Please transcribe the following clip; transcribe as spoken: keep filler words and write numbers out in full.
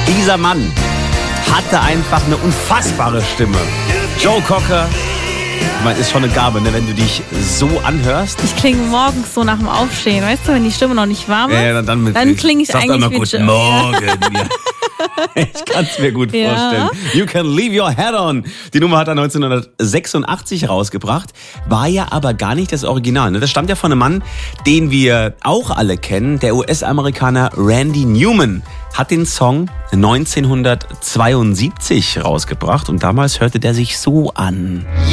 Dieser Mann hatte einfach eine unfassbare Stimme. Joe Cocker, ich meine, ist schon eine Gabe, ne, wenn du dich so anhörst. Ich klinge morgens so nach dem Aufstehen, weißt du, wenn die Stimme noch nicht warm ist, ja, dann, dann, dann klinge ich eigentlich immer wie Guten Joe. Morgen. Ja. Ich kann es mir gut Ja. vorstellen. You Can Leave Your Head On. Die Nummer hat er neunzehnhundertsechsundachtzig rausgebracht, war ja aber gar nicht das Original. Das stammt ja von einem Mann, den wir auch alle kennen. Der U S-Amerikaner Randy Newman hat den Song neunzehnhundertzweiundsiebzig rausgebracht und damals hörte der sich so an.